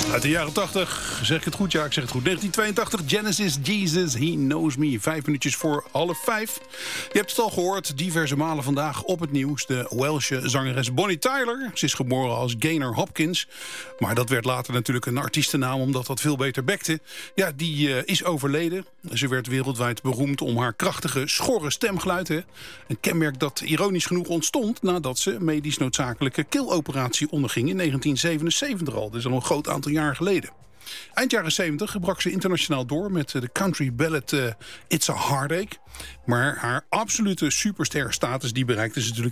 Uit de jaren 80, zeg ik het goed? Ja, ik zeg het goed. 1982, Genesis, Jesus, He Knows Me. 5 minuutjes voor 4:30. Je hebt het al gehoord, diverse malen vandaag op het nieuws. De Welsche zangeres Bonnie Tyler. Ze is geboren als Gaynor Hopkins. Maar dat werd later natuurlijk een artiestennaam, omdat dat veel beter bekte. Ja, die is overleden. Ze werd wereldwijd beroemd om haar krachtige, schorre stemgeluid. Hè? Een kenmerk dat ironisch genoeg ontstond nadat ze medisch noodzakelijke keeloperatie onderging in 1977 al. Dus al een groot aantal jaar geleden. Eind jaren 70 brak ze internationaal door met de country ballad It's a Heartache. Maar haar absolute superster status die bereikte ze natuurlijk